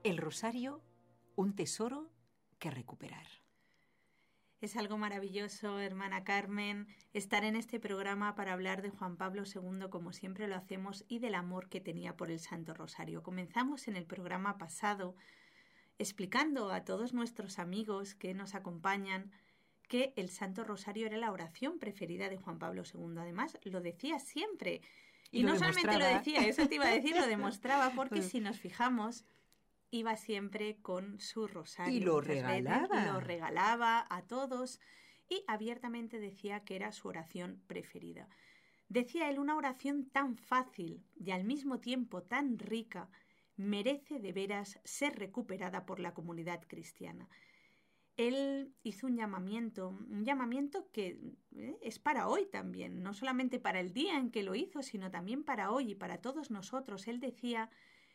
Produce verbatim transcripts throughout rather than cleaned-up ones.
El rosario, un tesoro que recuperar. Es algo maravilloso, hermana Carmen, estar en este programa para hablar de Juan Pablo segundo, como siempre lo hacemos, y del amor que tenía por el Santo Rosario. Comenzamos en el programa pasado explicando a todos nuestros amigos que nos acompañan que el Santo Rosario era la oración preferida de Juan Pablo segundo. Además, lo decía siempre. Y, y no solamente lo decía, eso te iba a decir, lo demostraba, porque si nos fijamos, iba siempre con su rosario. Y lo regalaba. Veces, y lo regalaba a todos y abiertamente decía que era su oración preferida. Decía él, una oración tan fácil y al mismo tiempo tan rica merece de veras ser recuperada por la comunidad cristiana. Él hizo un llamamiento, un llamamiento que eh, es para hoy también, no solamente para el día en que lo hizo, sino también para hoy y para todos nosotros. Él decía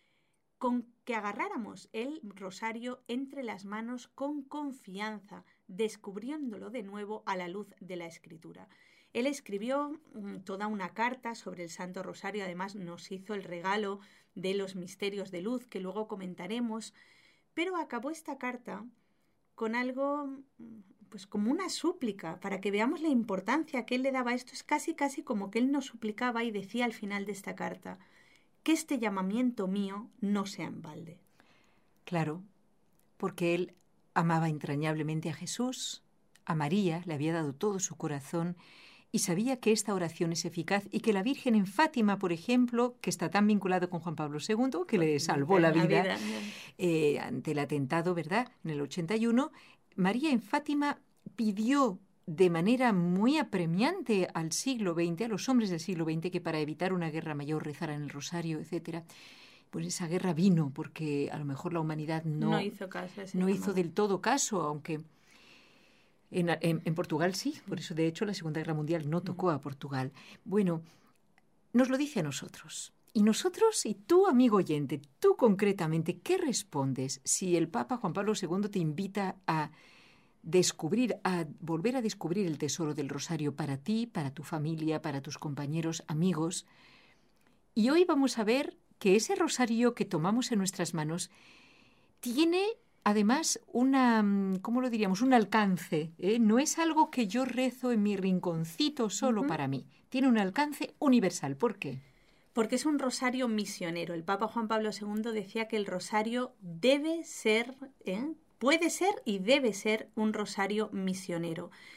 con que agarráramos el rosario entre las manos con confianza, descubriéndolo de nuevo a la luz de la Escritura. Él escribió toda una carta sobre el Santo Rosario, además nos hizo el regalo de los misterios de luz, que luego comentaremos, pero acabó esta carta con algo, pues como una súplica, para que veamos la importancia que él le daba a esto. Es casi, casi como que él nos suplicaba y decía al final de esta carta: que este llamamiento mío no sea en balde. Claro, porque él amaba entrañablemente a Jesús, a María, le había dado todo su corazón y sabía que esta oración es eficaz y que la Virgen en Fátima, por ejemplo, que está tan vinculado con Juan Pablo segundo, que le salvó la vida, la vida eh, ante el atentado, ¿verdad?, en el ochenta y uno, María en Fátima pidió de manera muy apremiante al siglo veinte, a los hombres del siglo veinte, que para evitar una guerra mayor rezaran el rosario, etcétera. Pues esa guerra vino porque a lo mejor la humanidad no, no hizo caso, no hizo del todo caso, aunque en, en, en Portugal sí, por eso de hecho la Segunda Guerra Mundial no tocó a Portugal. Bueno, nos lo dice a nosotros. Y nosotros, y tú, amigo oyente, tú concretamente, ¿qué respondes si el Papa Juan Pablo segundo te invita a descubrir, a volver a descubrir el tesoro del rosario para ti, para tu familia, para tus compañeros, amigos? Y hoy vamos a ver que ese rosario que tomamos en nuestras manos tiene además una, ¿cómo lo diríamos?, un alcance, ¿eh? No es algo que yo rezo en mi rinconcito solo uh-huh. para mí. Tiene un alcance universal. ¿Por qué? Porque es un rosario misionero. El Papa Juan Pablo segundo decía que el rosario debe ser, ¿eh? puede ser y debe ser un rosario misionero.